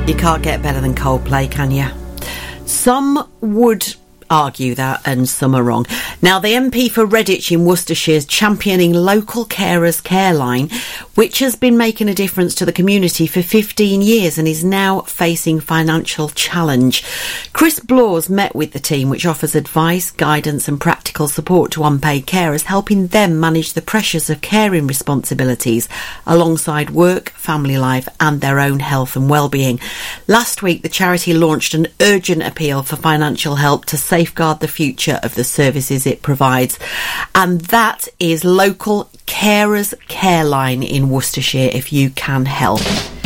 You can't get better than Coldplay, can you? Some would argue that, and some are wrong. Now, the MP for Redditch in Worcestershire is championing local carers care line, which has been making a difference to the community for 15 years and is now facing financial challenge. Chris Blawes met with the team, which offers advice, guidance and practical support to unpaid carers, helping them manage the pressures of caring responsibilities alongside work, family life and their own health and well-being. Last week, the charity launched an urgent appeal for financial help to safeguard the future of the services it provides. And that is local carers care line in Worcestershire if you can help.